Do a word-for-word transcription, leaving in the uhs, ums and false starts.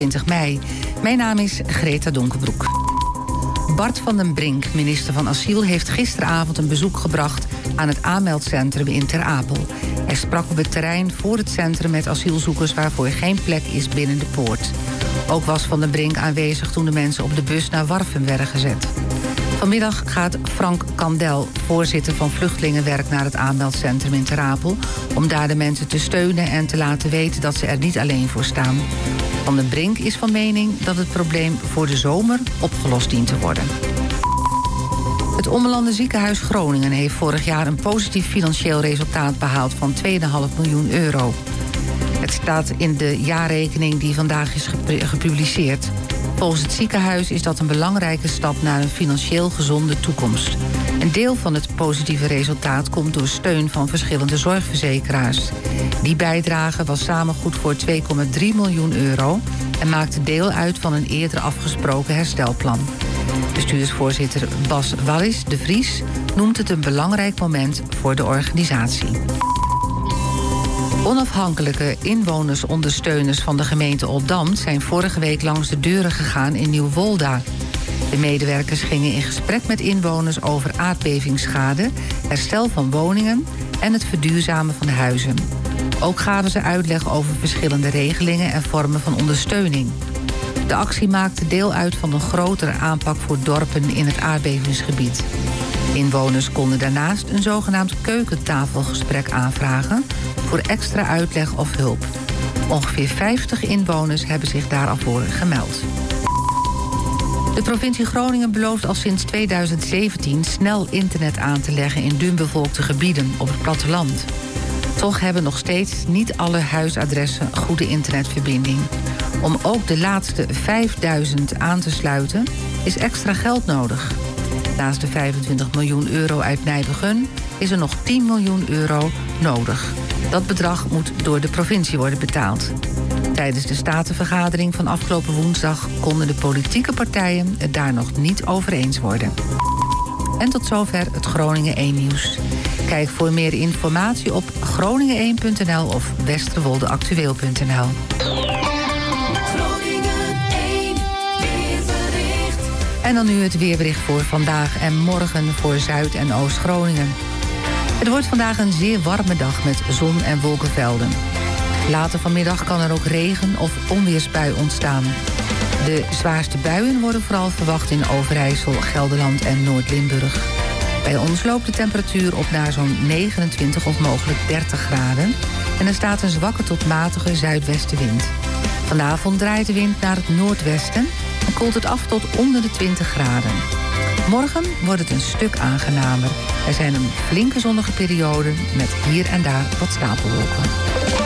twintig mei. Mijn naam is Greta Donkerbroek. Bart van den Brink, minister van Asiel, heeft gisteravond een bezoek gebracht aan het aanmeldcentrum in Ter Apel. Hij sprak op het terrein voor het centrum met asielzoekers waarvoor geen plek is binnen de poort. Ook was Van den Brink aanwezig toen de mensen op de bus naar Warffum werden gezet. Vanmiddag gaat Frank Kandel, voorzitter van Vluchtelingenwerk, naar het aanmeldcentrum in Ter Apel om daar de mensen te steunen en te laten weten dat ze er niet alleen voor staan. Van den Brink is van mening dat het probleem voor de zomer opgelost dient te worden. Het Ommelanden Ziekenhuis Groningen heeft vorig jaar een positief financieel resultaat behaald van twee komma vijf miljoen euro. Het staat in de jaarrekening die vandaag is gepubliceerd. Volgens het ziekenhuis is dat een belangrijke stap naar een financieel gezonde toekomst. Een deel van het positieve resultaat komt door steun van verschillende zorgverzekeraars. Die bijdrage was samen goed voor twee komma drie miljoen euro en maakte deel uit van een eerder afgesproken herstelplan. Bestuursvoorzitter Bas Wallis de Vries noemt het een belangrijk moment voor de organisatie. Onafhankelijke inwonersondersteuners van de gemeente Oldambt zijn vorige week langs de deuren gegaan in Nieuwolda. De medewerkers gingen in gesprek met inwoners over aardbevingsschade, herstel van woningen en het verduurzamen van huizen. Ook gaven ze uitleg over verschillende regelingen en vormen van ondersteuning. De actie maakte deel uit van een grotere aanpak voor dorpen in het aardbevingsgebied. Inwoners konden daarnaast een zogenaamd keukentafelgesprek aanvragen voor extra uitleg of hulp. Ongeveer vijftig inwoners hebben zich daarvoor gemeld. De provincie Groningen belooft al sinds tweeduizend zeventien snel internet aan te leggen in dunbevolkte gebieden op het platteland. Toch hebben nog steeds niet alle huisadressen een goede internetverbinding. Om ook de laatste vijfduizend aan te sluiten is extra geld nodig. Naast de vijfentwintig miljoen euro uit Nijbegun is er nog tien miljoen euro nodig. Dat bedrag moet door de provincie worden betaald. Tijdens de statenvergadering van afgelopen woensdag konden de politieke partijen het daar nog niet over eens worden. En tot zover het Groningen één nieuws. Kijk voor meer informatie op groningen één punt n l of westerwoldeactueel punt n l. En dan nu het weerbericht voor vandaag en morgen voor Zuid- en Oost-Groningen. Het wordt vandaag een zeer warme dag met zon- en wolkenvelden. Later vanmiddag kan er ook regen- of onweersbui ontstaan. De zwaarste buien worden vooral verwacht in Overijssel, Gelderland en Noord-Limburg. Bij ons loopt de temperatuur op naar zo'n negenentwintig of mogelijk dertig graden. En er staat een zwakke tot matige zuidwestenwind. Vanavond draait de wind naar het noordwesten en koelt het af tot onder de twintig graden. Morgen wordt het een stuk aangenamer. Er zijn een flinke zonnige perioden met hier en daar wat stapelwolken.